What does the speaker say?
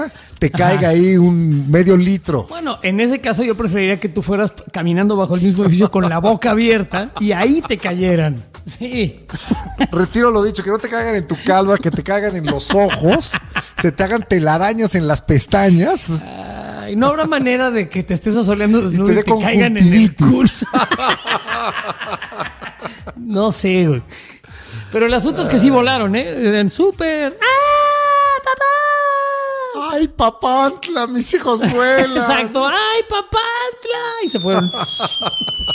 te caiga ahí un medio litro. Bueno, en ese caso yo preferiría que tú fueras caminando bajo el mismo edificio con la boca abierta y ahí te cayeran. Sí. Retiro lo dicho, que no te caigan en tu calva, que te caigan en los ojos, se te hagan telarañas en las pestañas. Y no habrá manera de que te estés asoleando desnudo y te caigan en el culo. No sé, güey. Pero el asunto es que sí volaron, ¿eh? Eran súper... ¡Ah, papá! ¡Ay, papantla! ¡Mis hijos vuelan! Exacto. ¡Ay, papantla! Y se fueron.